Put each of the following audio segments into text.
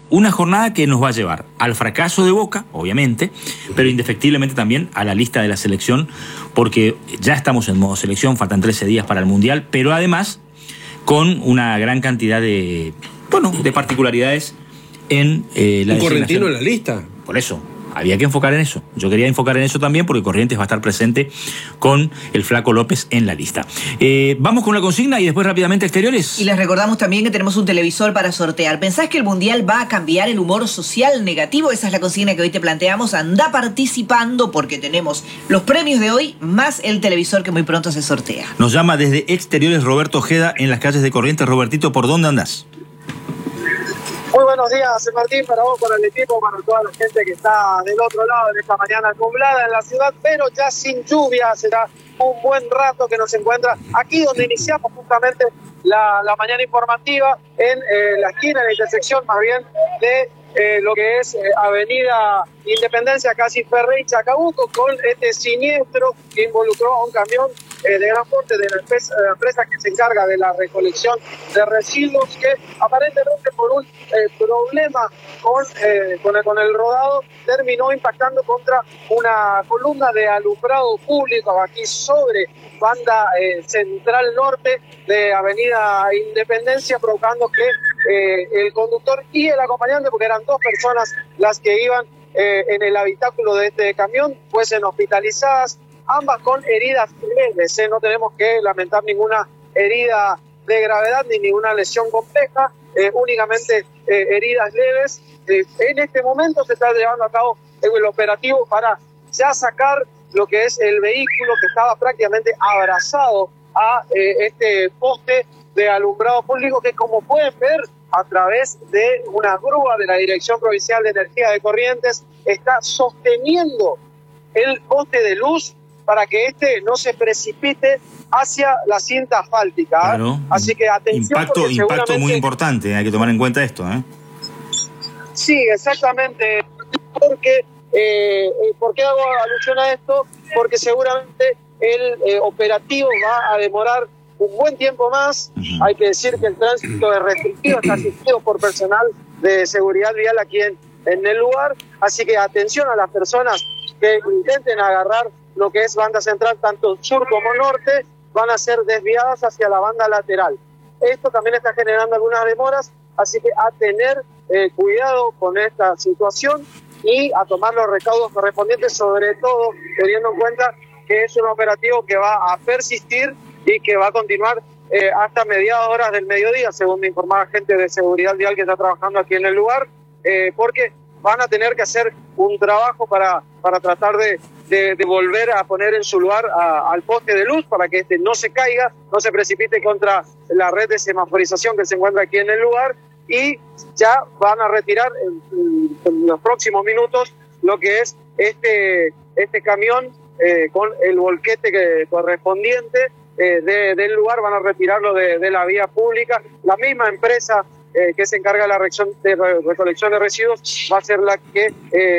una jornada que nos va a llevar al fracaso de Boca, obviamente, pero indefectiblemente también a la lista de la selección, porque ya estamos en modo selección, faltan 13 días para el Mundial, pero además con una gran cantidad de, bueno, de particularidades en la ¿Un Correntino en la lista? Por eso, había que enfocar en eso. Yo quería enfocar en eso también porque Corrientes va a estar presente con el Flaco López en la lista. Vamos con la consigna y después rápidamente exteriores. Y les recordamos también que tenemos un televisor para sortear. ¿Pensás que el Mundial va a cambiar el humor social negativo? Esa es la consigna que hoy te planteamos. Anda participando porque tenemos los premios de hoy más el televisor que muy pronto se sortea. Nos llama desde Exteriores Roberto Ojeda en las calles de Corrientes. Robertito, ¿por dónde andás? Muy buenos días, Martín, para vos, para el equipo, para toda la gente que está del otro lado de esta mañana nublada en la ciudad, pero ya sin lluvia. Será un buen rato que nos encuentra aquí donde iniciamos justamente la mañana informativa, en la esquina, en la intersección más bien de lo que es Avenida Independencia, casi Ferré y Chacabuco, con este siniestro que involucró a un camión de gran porte de la empresa que se encarga de la recolección de residuos, que aparentemente por un problema con el rodado terminó impactando contra una columna de alumbrado público aquí sobre banda central norte de Avenida Independencia, provocando que el conductor y el acompañante, porque eran dos personas las que iban en el habitáculo de este camión, fuesen hospitalizadas, ambas con heridas leves. No tenemos que lamentar ninguna herida de gravedad ni ninguna lesión compleja, únicamente heridas leves. En este momento se está llevando a cabo el operativo para ya sacar lo que es el vehículo que estaba prácticamente abrazado a este poste de alumbrado público, que, como pueden ver a través de una grúa de la Dirección Provincial de Energía de Corrientes, está sosteniendo el poste de luz para que este no se precipite hacia la cinta asfáltica. Claro. Así que atención. Impacto muy importante, hay que tomar en cuenta esto, ¿eh? Sí, exactamente. Porque, ¿por qué hago alusión a esto? Porque seguramente el operativo va a demorar un buen tiempo más. Hay que decir que el tránsito es restrictivo, está asistido por personal de seguridad vial aquí en el lugar. Así que atención a las personas que intenten agarrar lo que es banda central, tanto sur como norte, van a ser desviadas hacia la banda lateral. Esto también está generando algunas demoras, así que a tener cuidado con esta situación y a tomar los recaudos correspondientes, sobre todo teniendo en cuenta que es un operativo que va a persistir y que va a continuar hasta mediadas horas del mediodía, según me informaba gente de seguridad vial que está trabajando aquí en el lugar, porque van a tener que hacer un trabajo para tratar de volver a poner en su lugar al poste de luz, para que este no se caiga, no se precipite contra la red de semaforización que se encuentra aquí en el lugar, y ya van a retirar en los próximos minutos lo que es este camión con el volquete correspondiente del lugar. Van a retirarlo de la vía pública. La misma empresa que se encarga de la recolección de residuos va a ser la que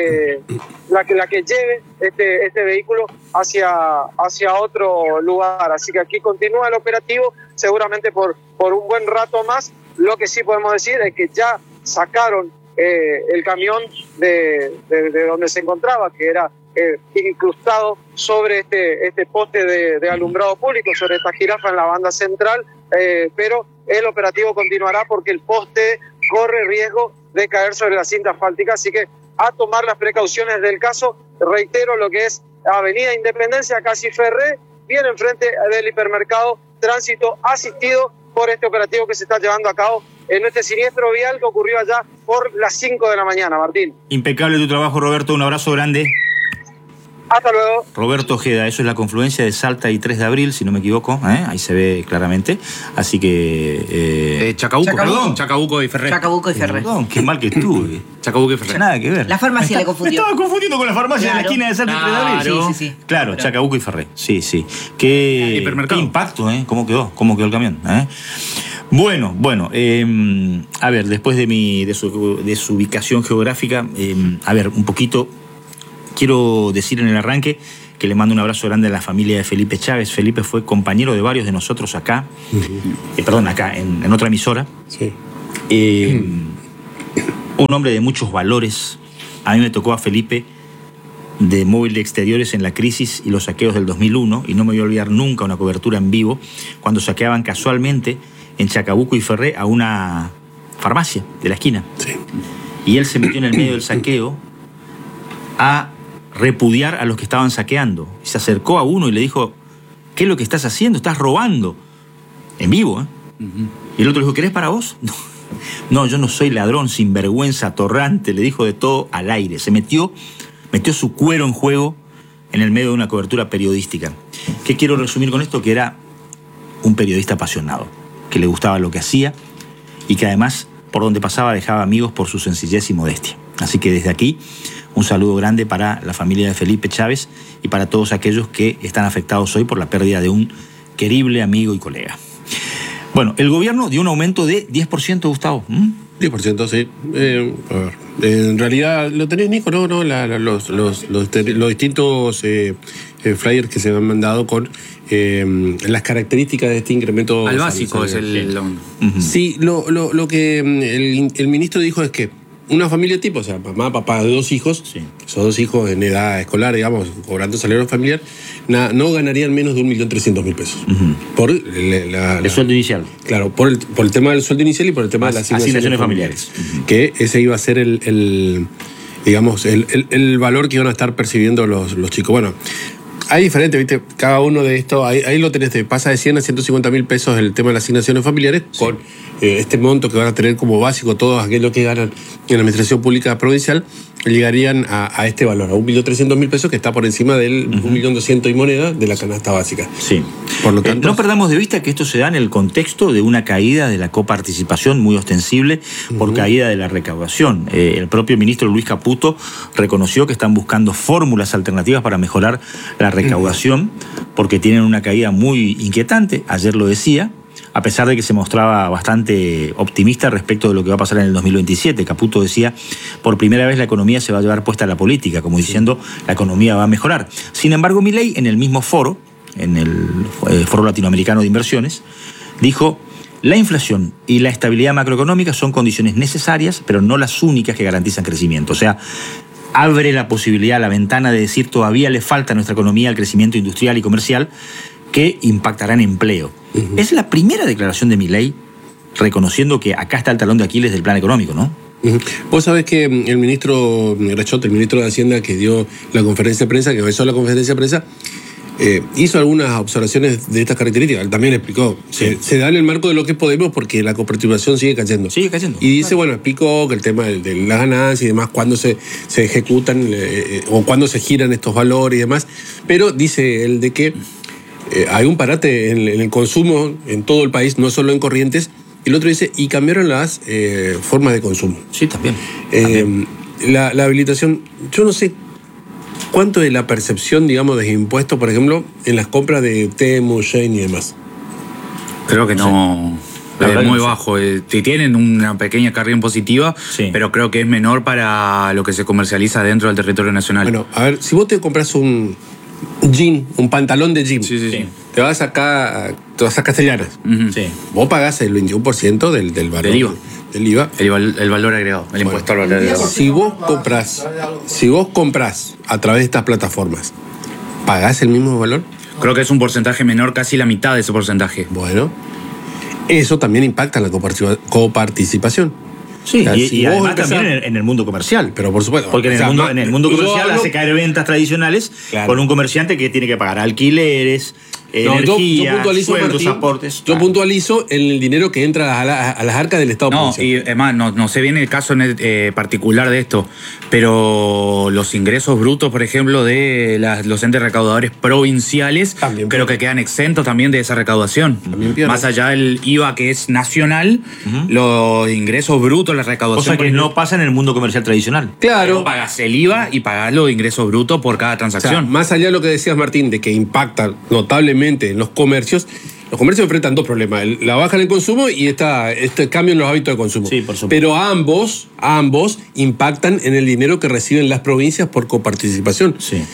lleve este vehículo hacia otro lugar. Así que aquí continúa el operativo, seguramente por un buen rato más. Lo que sí podemos decir es que ya sacaron el camión de donde se encontraba, que era incrustado sobre este poste de alumbrado público, sobre esta jirafa en la banda central, pero el operativo continuará porque el poste corre riesgo de caer sobre la cinta asfáltica, así que a tomar las precauciones del caso. Reitero lo que es Avenida Independencia, casi Ferré, bien enfrente del hipermercado, tránsito asistido por este operativo que se está llevando a cabo en este siniestro vial que ocurrió allá por las 5 de la mañana, Martín. Impecable tu trabajo, Roberto, un abrazo grande. Hasta luego. Roberto Ojeda, eso es la confluencia de Salta y 3 de abril, si no me equivoco, ahí se ve claramente. Así que... Chacabuco y Ferré. Chacabuco y Ferré. Perdón, qué mal que estuve. Chacabuco y Ferré. Nada que ver. La farmacia le confundió. Me estaba confundiendo con la farmacia de la esquina de Salta y 3 de abril. Sí. Claro, Chacabuco y Ferré. Sí. Qué impacto, ¿Cómo quedó el camión? Bueno, a ver, después de su ubicación geográfica, a ver, un poquito... Quiero decir en el arranque que le mando un abrazo grande a la familia de Felipe Chávez. Felipe fue compañero de varios de nosotros acá, acá en otra emisora. Sí. Un hombre de muchos valores. A mí me tocó a Felipe de Móvil de Exteriores en la crisis y los saqueos del 2001, y no me voy a olvidar nunca una cobertura en vivo cuando saqueaban casualmente en Chacabuco y Ferré a una farmacia de la esquina. Sí. Y él se metió en el medio del saqueo a repudiar a los que estaban saqueando. Se acercó a uno y le dijo: ¿qué es lo que estás haciendo? Estás robando. En vivo, ¿eh? Y el otro le dijo: ¿querés para vos? No, yo no soy ladrón, sinvergüenza, atorrante. Le dijo de todo al aire. Se metió su cuero en juego en el medio de una cobertura periodística. ¿Qué quiero resumir con esto? Que era un periodista apasionado, que le gustaba lo que hacía y que además, por donde pasaba, dejaba amigos por su sencillez y modestia. Así que desde aquí, un saludo grande para la familia de Felipe Chávez y para todos aquellos que están afectados hoy por la pérdida de un querible amigo y colega. Bueno, el gobierno dio un aumento de 10%, Gustavo. 10%, sí. A ver, en realidad, ¿lo tenés, Nico? No, los distintos flyers que se han mandado con las características de este incremento. Al básico es el... Sí, lo que el ministro dijo es que una familia tipo, o sea, mamá, papá, 2 hijos, sí, esos 2 hijos en edad escolar, digamos, cobrando salario familiar, no ganarían menos de 1.300.000 pesos. Por el sueldo inicial. Claro, por el tema del sueldo inicial y por el tema de las asignaciones familiares. Que ese iba a ser el valor que iban a estar percibiendo los chicos. Bueno, hay diferentes, ¿viste? Cada uno de estos, ahí lo tenés, pasa de 100 a 150.000 pesos el tema de las asignaciones familiares, sí, con este monto que van a tener como básico todos aquellos que ganan en la administración pública provincial, llegarían a este valor, a 1.300.000 pesos, que está por encima del 1.200.000 y moneda de la canasta básica. Sí. Por lo tanto, no perdamos de vista que esto se da en el contexto de una caída de la coparticipación muy ostensible por caída de la recaudación. El propio ministro Luis Caputo reconoció que están buscando fórmulas alternativas para mejorar la recaudación, porque tienen una caída muy inquietante. Ayer lo decía, a pesar de que se mostraba bastante optimista respecto de lo que va a pasar en el 2027. Caputo decía: por primera vez la economía se va a llevar puesta a la política, como diciendo, la economía va a mejorar. Sin embargo, Milei, en el mismo foro, en el Foro Latinoamericano de Inversiones, dijo: la inflación y la estabilidad macroeconómica son condiciones necesarias, pero no las únicas que garantizan crecimiento. O sea, abre la posibilidad, la ventana de decir: todavía le falta a nuestra economía el crecimiento industrial y comercial que impactará en empleo. Es la primera declaración de Milei reconociendo que acá está el talón de Aquiles del plan económico, ¿no? Vos sabés que el ministro Grachot, el ministro de Hacienda, que dio la conferencia de prensa, que empezó la conferencia de prensa, hizo algunas observaciones de estas características. Él también explicó, sí, se da en el marco de lo que podemos, porque la coparticipación sigue cayendo. Sigue cayendo. Y dice, bueno, explicó que el tema de las ganancias y demás, cuándo se ejecutan o cuándo se giran estos valores y demás, pero dice él de que hay un parate en el consumo en todo el país, no solo en Corrientes. Y el otro dice, y cambiaron las formas de consumo. Sí, también. La habilitación, yo no sé cuánto es la percepción, digamos, de impuestos, por ejemplo, en las compras de Temu, Shein y demás. Creo que no. Es muy bajo. Tienen una pequeña carga impositiva, sí, pero creo que es menor para lo que se comercializa dentro del territorio nacional. Bueno, a ver, si vos te compras un jean, un pantalón de jean, sí, te vas acá a Castellanas, sí, vos pagás el 21% del valor. Del IVA. El valor agregado, el impuesto al valor agregado. Si vos compras a través de estas plataformas, ¿pagás el mismo valor? Creo que es un porcentaje menor, casi la mitad de ese porcentaje. Bueno, eso también impacta en la coparticipación. Sí, o sea, y además también en el mundo comercial. Pero por supuesto. Porque en el mundo comercial hace caer ventas tradicionales, claro, con un comerciante que tiene que pagar alquileres, energía, sueldos, aportes. Yo puntualizo en el dinero que entra a las arcas del Estado provincial. Y además, no sé bien el caso particular de esto, pero los ingresos brutos, por ejemplo, de los entes recaudadores provinciales, también creo que quedan exentos también de esa recaudación. Más allá del IVA, que es nacional, los ingresos brutos, la recaudación... Cosa que no pasa en el mundo comercial tradicional. Claro. Pero pagas el IVA y pagas los ingresos brutos por cada transacción. O sea, más allá de lo que decías, Martín, de que impacta notablemente en los comercios enfrentan dos problemas: la baja en el consumo y este cambio en los hábitos de consumo. Sí, por supuesto. Pero ambos impactan en el dinero que reciben las provincias por coparticipación. Sí.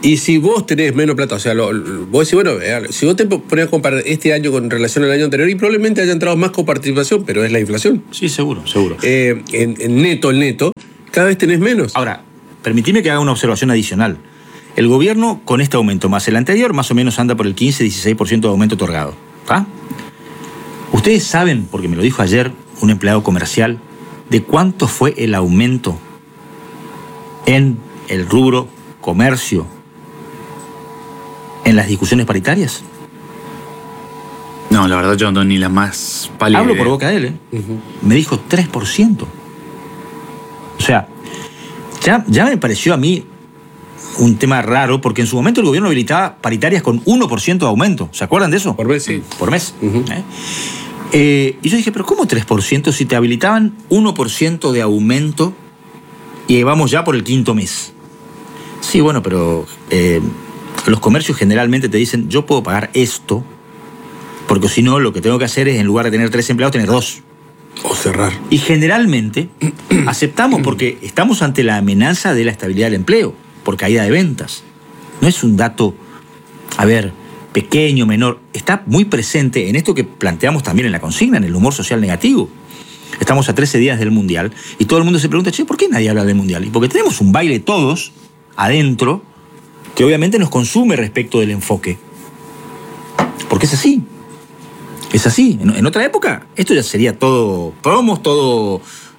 Y si vos tenés menos plata, o sea, vos decís, bueno, si vos te pones a comparar este año con relación al año anterior, y probablemente haya entrado más coparticipación, pero es la inflación. Sí, seguro. En neto, cada vez tenés menos. Ahora, permitime que haga una observación adicional. El gobierno, con este aumento más el anterior, más o menos anda por el 15-16% de aumento otorgado. ¿Ah? Ustedes saben, porque me lo dijo ayer un empleado comercial, de cuánto fue el aumento en el rubro comercio en las discusiones paritarias. No, la verdad yo no ni la más pálida. Hablo por boca de él, ¿eh? Me dijo 3%. O sea, ya me pareció a mí un tema raro, porque en su momento el gobierno habilitaba paritarias con 1% de aumento. ¿Se acuerdan de eso? Por mes, sí. Por mes. Y yo dije, pero ¿cómo 3% si te habilitaban 1% de aumento y vamos ya por el 5º mes? Sí, bueno, pero los comercios generalmente te dicen, yo puedo pagar esto, porque si no, lo que tengo que hacer es, en lugar de tener 3 empleados, tener 2. O cerrar. Y generalmente aceptamos porque estamos ante la amenaza de la estabilidad del empleo, por caída de ventas. No es un dato, pequeño, menor. Está muy presente en esto que planteamos también en la consigna, en el humor social negativo. Estamos a 13 días del Mundial y todo el mundo se pregunta, ¿por qué nadie habla del Mundial? Y porque tenemos un baile todos adentro que obviamente nos consume respecto del enfoque. Porque es así. Es así. En otra época, esto ya sería todo promos, todo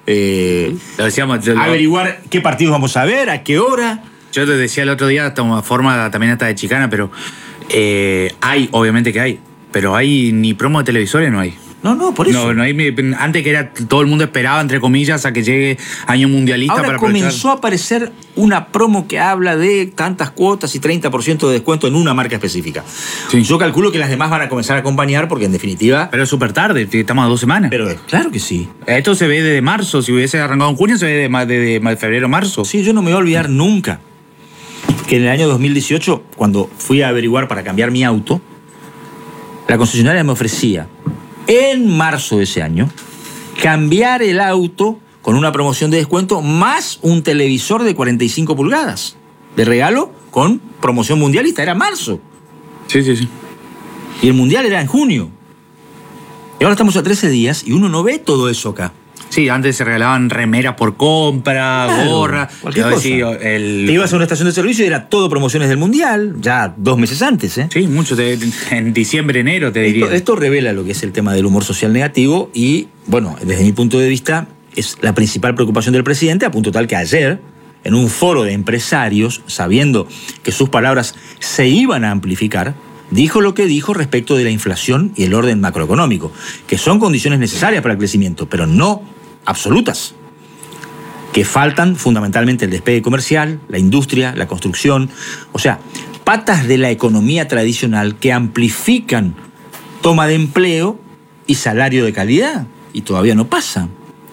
averiguar qué partidos vamos a ver, a qué hora. Yo te decía el otro día, de una forma también hasta de chicana, pero obviamente que hay, pero hay ni promo de televisores, no hay. No, por eso. No hay, antes que era, todo el mundo esperaba, entre comillas, a que llegue año mundialista. Ahora para comenzó a aparecer una promo que habla de tantas cuotas y 30% de descuento en una marca específica. Sí. Yo calculo que las demás van a comenzar a acompañar porque en definitiva... Pero es súper tarde, estamos a 2 semanas. Pero claro que sí. Esto se ve desde marzo, si hubiese arrancado en junio se ve de febrero, marzo. Sí, yo no me voy a olvidar nunca que en el año 2018, cuando fui a averiguar para cambiar mi auto, la concesionaria me ofrecía, en marzo de ese año, cambiar el auto con una promoción de descuento más un televisor de 45 pulgadas de regalo con promoción mundialista. Era marzo. Sí. Y el mundial era en junio. Y ahora estamos a 13 días y uno no ve todo eso acá. Sí, antes se regalaban remeras por compra, gorra. Cualquier cosa. Te ibas a una estación de servicio y era todo promociones del Mundial, ya 2 meses antes. Sí, mucho. En diciembre, enero, te diría. Esto revela lo que es el tema del humor social negativo y, bueno, desde mi punto de vista, es la principal preocupación del presidente, a punto tal que ayer, en un foro de empresarios, sabiendo que sus palabras se iban a amplificar, dijo lo que dijo respecto de la inflación y el orden macroeconómico, que son condiciones necesarias para el crecimiento, pero no absolutas, que faltan fundamentalmente el despegue comercial, la industria, la construcción, o sea, patas de la economía tradicional que amplifican toma de empleo y salario de calidad, y todavía no pasa.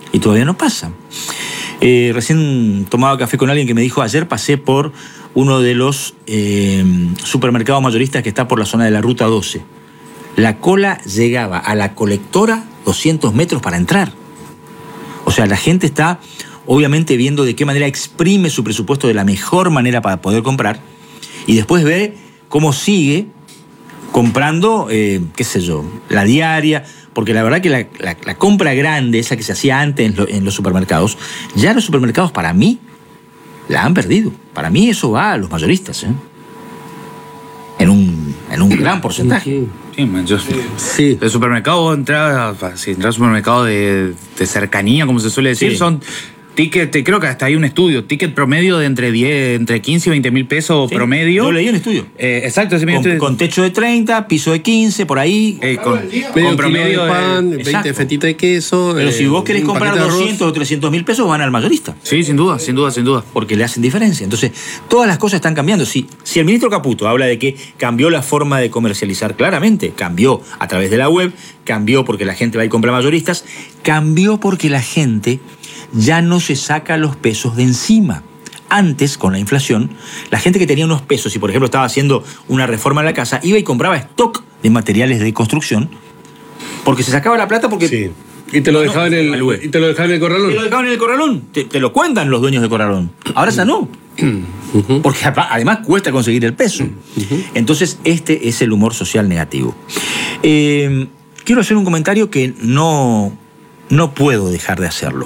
Recién tomaba café con alguien que me dijo, ayer pasé por uno de los supermercados mayoristas que está por la zona de la Ruta 12. La cola llegaba a la colectora 200 metros para entrar. O sea, la gente está obviamente viendo de qué manera exprime su presupuesto de la mejor manera para poder comprar y después ve cómo sigue comprando, la diaria, porque la verdad que la compra grande, esa que se hacía antes en los supermercados, ya los supermercados para mí la han perdido. Para mí eso va a los mayoristas, en un gran porcentaje. Sí. El supermercado, entrar al supermercado de cercanía, como se suele decir, son ticket, creo que hasta hay un estudio, ticket promedio de entre 15 y 20 mil pesos promedio. Yo leí un estudio. Exacto. Con techo de 30, piso de 15, por ahí. Con promedio de pan, 20 fetitas de queso. Pero si vos querés comprar 200 o 300 mil pesos, van al mayorista. Sí, sin duda. Porque le hacen diferencia. Entonces, todas las cosas están cambiando. Si el ministro Caputo habla de que cambió la forma de comercializar, claramente, cambió a través de la web, cambió porque la gente va y compra mayoristas, cambió porque la gente ya no se saca los pesos de encima. Antes, con la inflación, la gente que tenía unos pesos y, por ejemplo, estaba haciendo una reforma en la casa, iba y compraba stock de materiales de construcción porque se sacaba la plata porque... Sí. Y te lo dejaban en el corralón. Te lo dejaban en el corralón. Te lo cuentan los dueños del corralón. Ahora ya no. Porque además cuesta conseguir el peso. Entonces, este es el humor social negativo. Quiero hacer un comentario que no puedo dejar de hacerlo.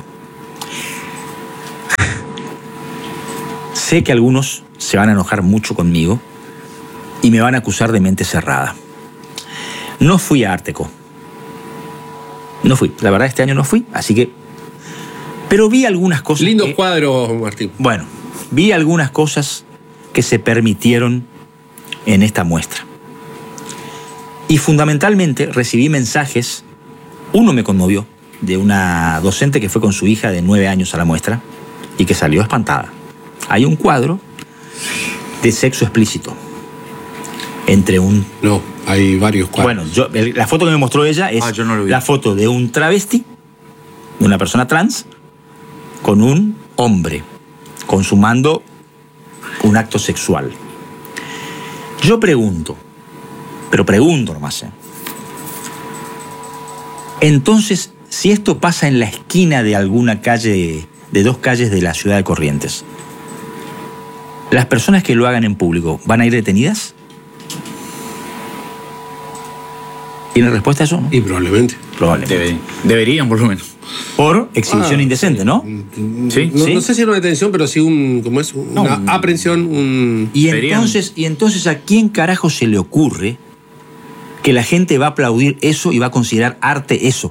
Sé que algunos se van a enojar mucho conmigo y me van a acusar de mente cerrada. No fui a Arteco. No fui. La verdad, este año no fui, así que... Pero vi algunas cosas... Lindos cuadros, Martín. Bueno, vi algunas cosas que se permitieron en esta muestra. Y fundamentalmente recibí mensajes, uno me conmovió, de una docente que fue con su hija de 9 años a la muestra y que salió espantada. Hay un cuadro de sexo explícito entre un... No, hay varios cuadros. Bueno, la foto que me mostró ella es la foto de un travesti, de una persona trans, con un hombre, consumando un acto sexual. Yo pregunto, pero pregunto nomás, Entonces, si esto pasa en la esquina de alguna calle, de 2 calles de la ciudad de Corrientes, ¿las personas que lo hagan en público van a ir detenidas? ¿Tiene respuesta a eso? Y probablemente. Deberían, por lo menos. Por exhibición indecente, ¿no? Sí. No sé si era una detención, pero sí una aprehensión. Y entonces, ¿a quién carajo se le ocurre que la gente va a aplaudir eso y va a considerar arte eso?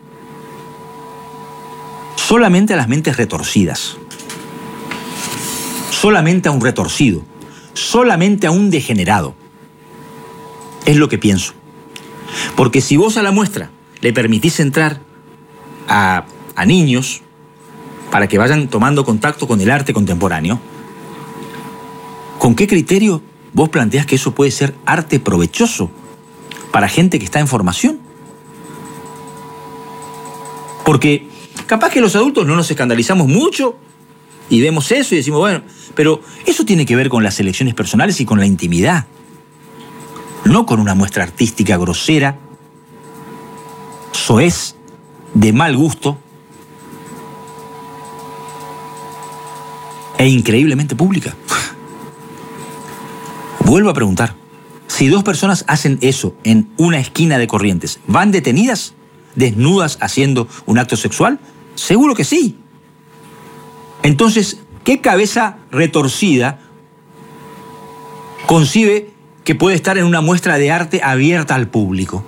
Solamente a las mentes retorcidas. Solamente a un retorcido. Solamente a un degenerado. Es lo que pienso. Porque si vos a la muestra le permitís entrar a niños para que vayan tomando contacto con el arte contemporáneo, ¿con qué criterio vos planteás que eso puede ser arte provechoso para gente que está en formación? Porque capaz que los adultos no nos escandalizamos mucho y vemos eso y decimos, bueno, pero eso tiene que ver con las elecciones personales y con la intimidad, no con una muestra artística grosera, soez, de mal gusto e increíblemente pública. Vuelvo a preguntar, si 2 personas hacen eso en una esquina de Corrientes, ¿van detenidas, desnudas haciendo un acto sexual? Seguro que sí. Entonces, ¿qué cabeza retorcida concibe que puede estar en una muestra de arte abierta al público?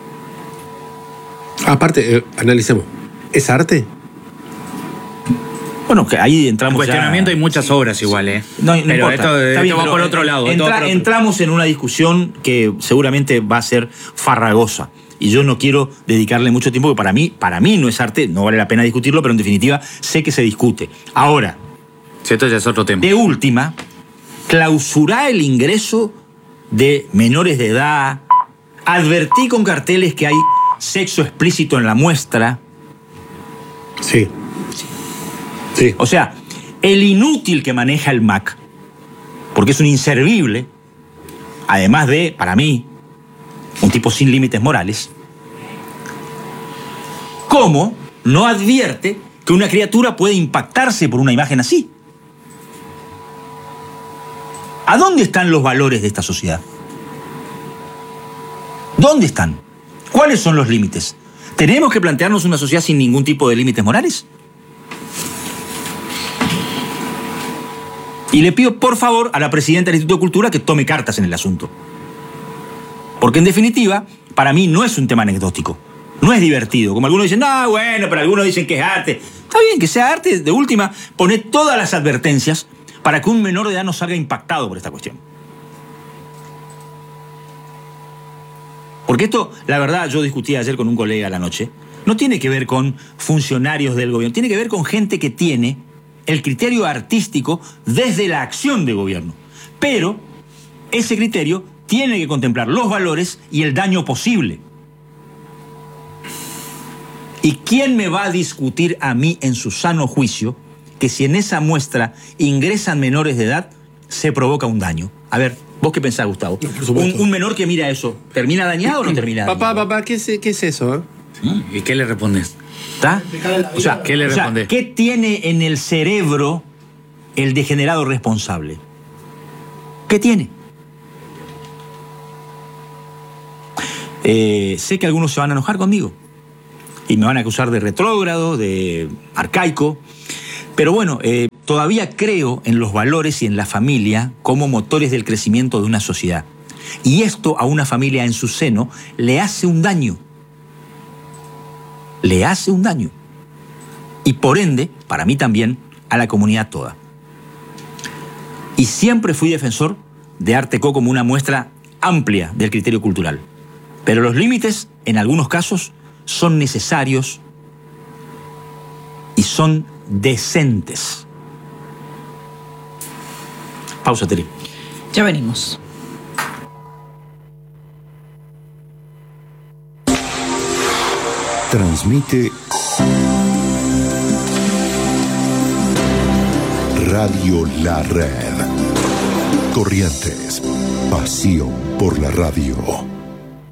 Aparte, analicemos. ¿Es arte? Bueno, que ahí entramos. En cuestionamiento hay muchas obras igual, No pero importa. Esto va por otro lado. Entramos en una discusión que seguramente va a ser farragosa. Y yo no quiero dedicarle mucho tiempo, porque para mí no es arte, no vale la pena discutirlo, pero en definitiva sé que se discute. Ahora, esto ya es otro tema. De última, clausurá el ingreso de menores de edad, advertí con carteles que hay sexo explícito en la muestra. Sí. O sea, el inútil que maneja el MAC, porque es un inservible, además de, para mí, un tipo sin límites morales, ¿cómo no advierte que una criatura puede impactarse por una imagen así? ¿A dónde están los valores de esta sociedad? ¿Dónde están? ¿Cuáles son los límites? ¿Tenemos que plantearnos una sociedad sin ningún tipo de límites morales? Y le pido, por favor, a la presidenta del Instituto de Cultura que tome cartas en el asunto. Porque, en definitiva, para mí no es un tema anecdótico. No es divertido. Como algunos dicen, no, bueno, pero algunos dicen que es arte. Está bien que sea arte. De última, poné todas las advertencias para que un menor de edad no salga impactado por esta cuestión. Porque esto, la verdad, yo discutí ayer con un colega a la noche, no tiene que ver con funcionarios del gobierno, tiene que ver con gente que tiene el criterio artístico desde la acción de gobierno. Pero ese criterio tiene que contemplar los valores y el daño posible. ¿Y quién me va a discutir a mí en su sano juicio que si en esa muestra ingresan menores de edad se provoca un daño? A ver, ¿vos qué pensás, Gustavo? No, un menor que mira eso, ¿termina dañado o no termina dañado? Papá, ¿qué es eso? ¿Y qué le respondes? ¿Está? ¿Qué le respondes? ¿Qué tiene en el cerebro el degenerado responsable? ¿Qué tiene? Sé que algunos se van a enojar conmigo y me van a acusar de retrógrado, de arcaico, pero bueno, todavía creo en los valores y en la familia como motores del crecimiento de una sociedad. Y esto a una familia en su seno le hace un daño. Le hace un daño. Y por ende, para mí también, a la comunidad toda. Y siempre fui defensor de Art Deco como una muestra amplia del criterio cultural. Pero los límites, en algunos casos, son necesarios y son decentes. Pausa, Teri. Ya venimos. Transmite Radio La Red. Corrientes, pasión por la radio.